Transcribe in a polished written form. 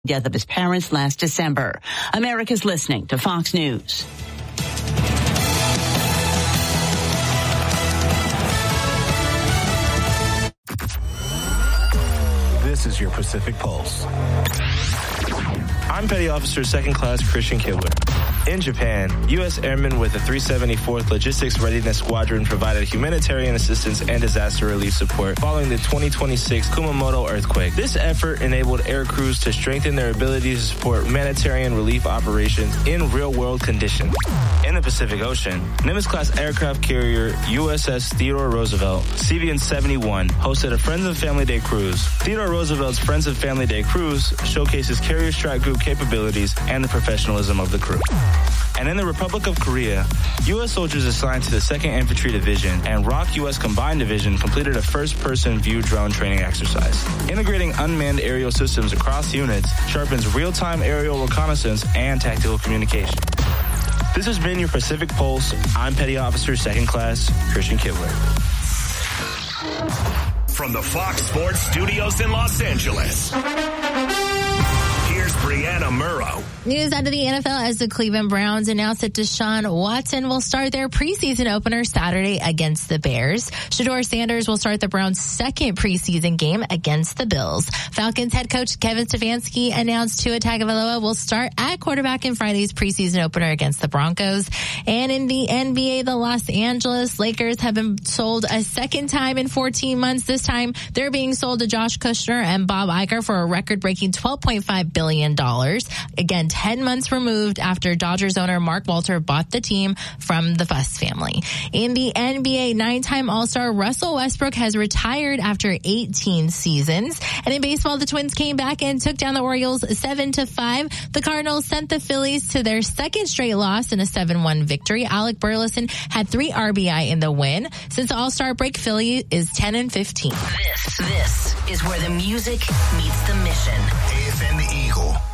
death of his parents last December. America's listening to Fox News. This is your Pacific Pulse. I'm Petty Officer 2nd Class Christian Kibler. In Japan, U.S. airmen with the 374th Logistics Readiness Squadron provided humanitarian assistance and disaster relief support following the 2026 Kumamoto earthquake. This effort enabled air crews to strengthen their ability to support humanitarian relief operations in real-world conditions. In the Pacific Ocean, Nimitz-class aircraft carrier USS Theodore Roosevelt, CVN-71, hosted a Friends and Family Day cruise. Theodore Roosevelt's Friends and Family Day cruise showcases carrier strike group capabilities and the professionalism of the crew. And in the Republic of Korea, U.S. soldiers assigned to the 2nd Infantry Division and ROK U.S. Combined Division completed a first-person view drone training exercise. Integrating unmanned aerial systems across units sharpens real-time aerial reconnaissance and tactical communication. This has been your Pacific Pulse. I'm Petty Officer 2nd Class Christian Kibler. From the Fox Sports Studios in Los Angeles, here's Brianna Murrow. News out of the NFL as the Cleveland Browns announced that Deshaun Watson will start their preseason opener Saturday against the Bears. Shedeur Sanders will start the Browns' second preseason game against the Bills. Falcons head coach Kevin Stefanski announced Tua Tagovailoa will start at quarterback in Friday's preseason opener against the Broncos. And in the NBA, the Los Angeles Lakers have been sold a second time in 14 months. This time, they're being sold to Josh Kushner and Bob Iger for a record-breaking $12.5 billion. Again, 10 months removed after Dodgers owner Mark Walter bought the team from the Fuss family. In the NBA, 9-time All-Star Russell Westbrook has retired after 18 seasons. And in baseball, the Twins came back and took down the Orioles 7-5. The Cardinals sent the Phillies to their second straight loss in a 7-1 victory. Alec Burleson had 3 RBI in the win. Since the All-Star break, Philly is 10-15. This is where the music meets the mission. AFM The Eagle.